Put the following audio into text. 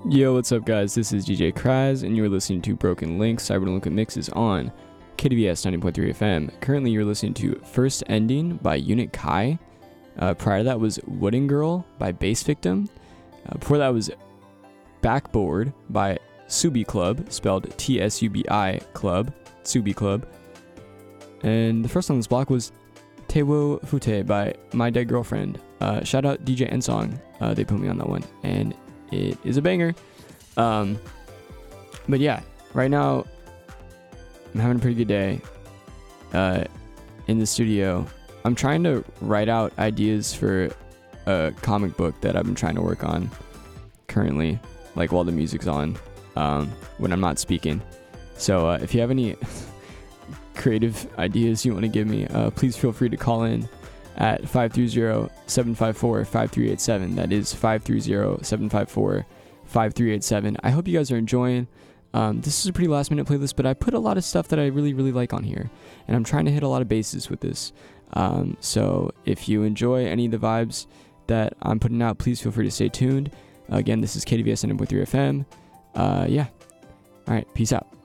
Yo, what's up, guys? This is DJ Kraz, and you're listening to Broken Links Cyberdelinquent Mixes on KDVS 90.3 FM. Currently, you're listening to First Ending by Unit Kai. Prior to that was Wooden Girl by Bass Victim. Before that was Backboard by Tsubi Club, spelled Tsubi Club, Tsubi Club. And the first on this block was Tewo Fute by My Dead Girlfriend. Shout out DJ Ensong. They put me on that one, and it is a banger. But yeah, right now I'm having a pretty good day in the studio. I'm trying to write out ideas for a comic book that I've been trying to work on currently, like while the music's on, when I'm not speaking. So if you have any creative ideas you want to give me, please feel free to call in at 530-754-5387. That is 530-754-5387. I hope you guys are enjoying. This is a pretty last minute playlist, but I put a lot of stuff that I really like on here, and I'm trying to hit a lot of bases with this. So if you enjoy any of the vibes that I'm putting out, please feel free to stay tuned. Again, this is KDVS 90.3 FM. Yeah. All right. Peace out.